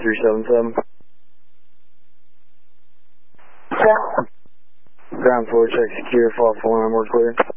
377. Yeah. Ground floor check secure, fall 4 more clear.